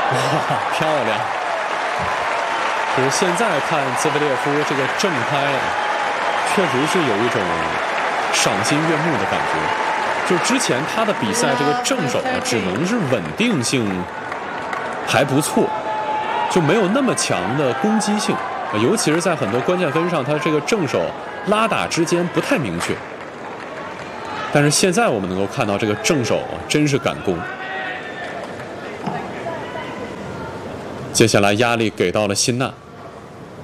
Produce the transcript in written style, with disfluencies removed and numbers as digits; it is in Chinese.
哇，漂亮！就是现在看兹维列夫这个正拍，确实是有一种赏心悦目的感觉。就之前他的比赛这个正手呢，只能是稳定性还不错，就没有那么强的攻击性，尤其是在很多关键分上，他这个正手拉打之间不太明确。但是现在我们能够看到这个正手真是敢攻。接下来压力给到了辛纳。